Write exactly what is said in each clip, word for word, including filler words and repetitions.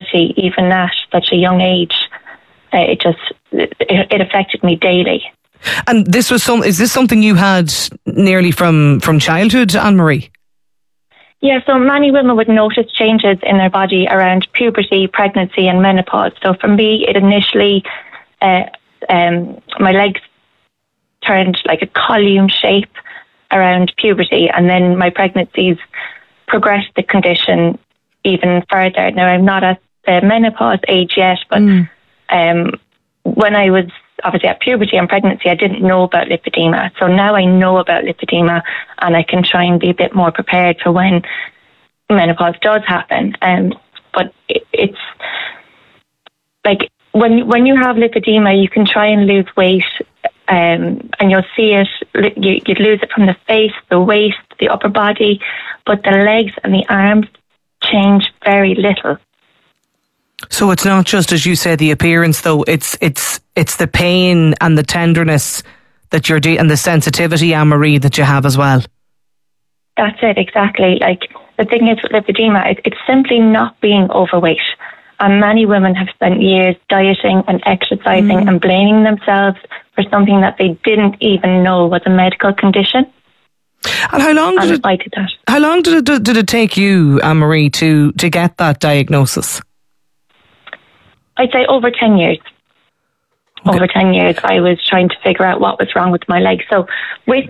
mobility, even at such a young age. Uh, it just, it, it affected me daily. And this was some, is this something you had nearly from, from childhood, Anne-Marie? Yeah, so many women would notice changes in their body around puberty, pregnancy and menopause. So for me, it initially, uh, um, my legs turned like a column shape around puberty, and then my pregnancies progressed the condition even further. Now, I'm not at the menopause age yet, but mm. um, when I was obviously at puberty and pregnancy, I didn't know about lipedema. So now I know about lipedema, and I can try and be a bit more prepared for when menopause does happen. Um, but it, it's like when when you have lipedema, you can try and lose weight, um, and you'll see it. You, you'd lose it from the face, the waist, the upper body, but the legs and the arms change very little. So it's not just, as you say, the appearance, though. It's it's it's the pain and the tenderness that you're de- and the sensitivity, Anne-Marie, that you have as well. That's it, exactly. Like the thing is with lipedema, it, it's simply not being overweight. And many women have spent years dieting and exercising mm. and blaming themselves for something that they didn't even know was a medical condition. And how long did and it? I did that. How long did it did it take you, Anne-Marie, to to get that diagnosis? I'd say over ten years. Okay. Over ten years, I was trying to figure out what was wrong with my leg. So with,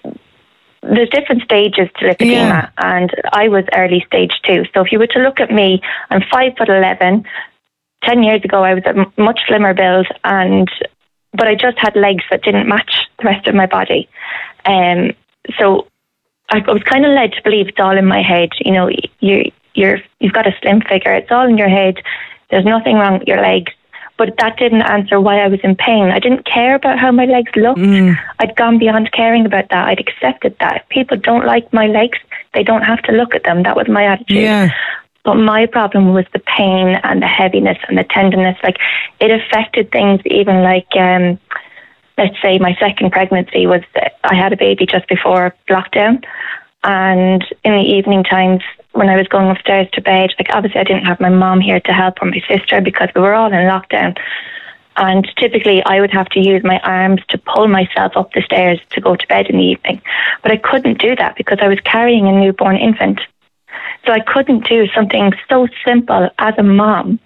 there's different stages to lipedema, yeah. and I was early stage two. So if you were to look at me, I'm five foot eleven. Ten years ago, I was a much slimmer build, and but I just had legs that didn't match the rest of my body. Um, so I was kind of led to believe it's all in my head. You know, you you're you've got a slim figure. It's all in your head. There's nothing wrong with your legs. But that didn't answer why I was in pain. I didn't care about how my legs looked. Mm. I'd gone beyond caring about that. I'd accepted that. If people don't like my legs, they don't have to look at them. That was my attitude. Yeah. But my problem was the pain and the heaviness and the tenderness. Like, it affected things even like, um, let's say my second pregnancy was, I had a baby just before lockdown. And in the evening times, when I was going upstairs to bed, like obviously I didn't have my mom here to help, or my sister, because we were all in lockdown. And typically I would have to use my arms to pull myself up the stairs to go to bed in the evening. But I couldn't do that because I was carrying a newborn infant. So I couldn't do something so simple as a mom.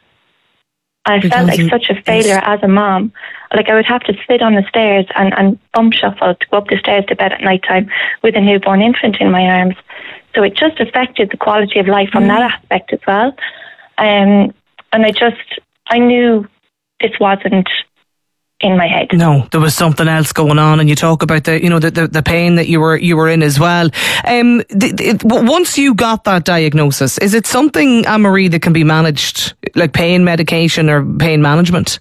I it felt like such a failure yes. as a mom. Like I would have to sit on the stairs and, and bum shuffle to go up the stairs to bed at night time with a newborn infant in my arms. So it just affected the quality of life from mm. that aspect as well. Um, and I just, I knew this wasn't in my head. No, there was something else going on, and you talk about the, you know, the the, the pain that you were you were in as well. Um, the, the, once you got that diagnosis, is it something, Anne-Marie, that can be managed, like pain medication or pain management?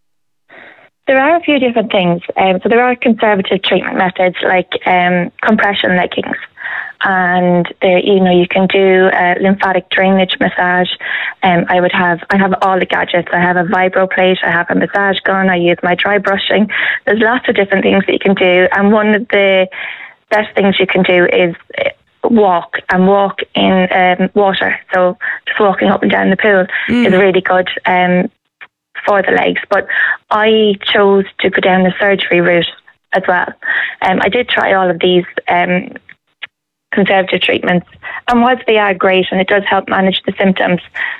There are a few different things. Um, so there are conservative treatment methods like um, compression leggings. And there, you know, you can do a lymphatic drainage massage. Um, I would have, I have all the gadgets. I have a vibro plate. I have a massage gun. I use my dry brushing. There's lots of different things that you can do. And one of the best things you can do is walk and walk in um, water. So just walking up and down the pool mm. is really good um, for the legs. But I chose to go down the surgery route as well. Um, I did try all of these um, conservative treatments, and whilst they are great and it does help manage the symptoms,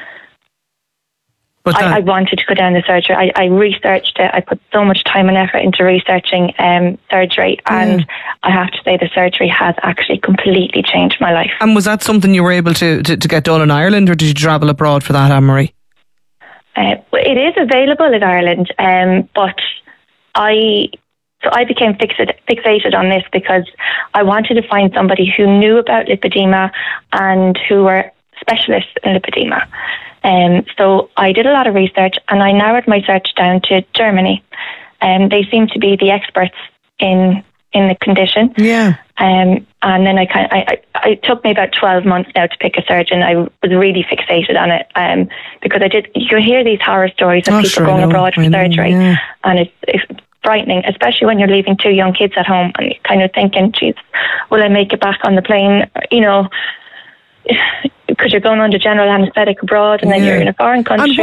but I, I wanted to go down the surgery. I, I researched it. I put so much time and effort into researching um, surgery, and yeah. I have to say the surgery has actually completely changed my life. And was that something you were able to, to, to get done in Ireland, or did you travel abroad for that, Anne-Marie? Uh, it is available in Ireland, um, but I... So I became fixated, fixated on this because I wanted to find somebody who knew about lipedema and who were specialists in lipedema. Um, so I did a lot of research, and I narrowed my search down to Germany. Um, they seem to be the experts in in the condition. Yeah. Um, and then I kind of, I, I, it took me about twelve months now to pick a surgeon. I was really fixated on it um, because I did. You hear these horror stories of oh, people sure, going abroad for surgery, yeah. and it's. it's frightening, especially when you're leaving two young kids at home and you're kind of thinking, geez, will I make it back on the plane? You know, because you're going under general anaesthetic abroad, and then yeah. you're in a foreign country.